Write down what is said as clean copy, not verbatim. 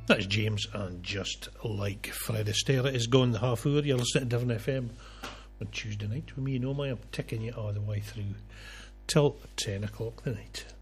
That's James, and just like Fred Astaire is gone the half hour, you're listening to Devon FM on Tuesday night with me, Nomai. I'm ticking you all the way through till 10 o'clock tonight.